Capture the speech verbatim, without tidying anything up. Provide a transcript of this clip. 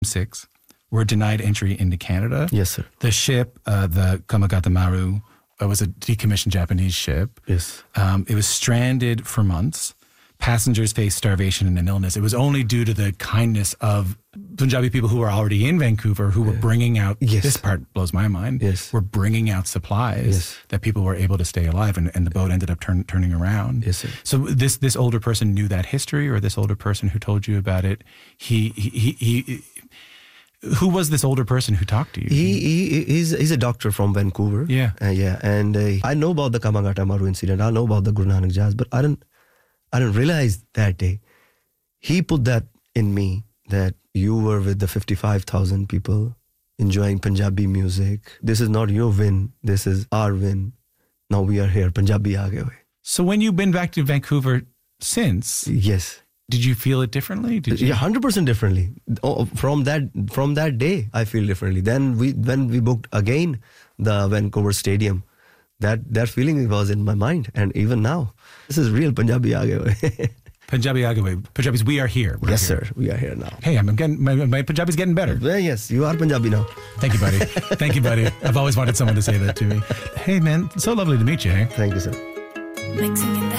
six were denied entry into Canada. Yes, sir. The ship, uh, the Kamagata Maru, uh, was a decommissioned Japanese ship. Yes. Um, it was stranded for months. Passengers faced starvation and an illness. It was only due to the kindness of Punjabi people who were already in Vancouver who were bringing out, yes. this part blows my mind, yes. were bringing out supplies yes. that people were able to stay alive, and, and the boat ended up turn, turning around. Yes, sir. So this this older person knew that history, or this older person who told you about it, he he he, he who was this older person who talked to you? He, he he's he's a doctor from Vancouver. Yeah, uh, yeah, and uh, I know about the Kamagata Maru incident. I know about the Guru Nanak Jaz, but I didn't I didn't realize that day. He put that in me that you were with the fifty-five thousand people enjoying Punjabi music. This is not your win. This is our win. Now we are here. Punjabi aage hoye. So when you've been back to Vancouver since, yes, did you feel it differently? Did you? Yeah, one hundred percent differently. Oh, from that from that day, I feel differently. Then we when we booked again the Vancouver Stadium, that that feeling was in my mind, and even now, this is real Punjabi aage hoye. Punjabi aage hoye. Punjabis, we are here. We're yes, here. sir. We are here now. Hey, I'm getting my, my Punjabi's getting better. Well, yes, you are Punjabi now. Thank you, buddy. Thank you, buddy. I've always wanted someone to say that to me. Hey, man, so lovely to meet you. Hey? Thank you, sir. Mixing in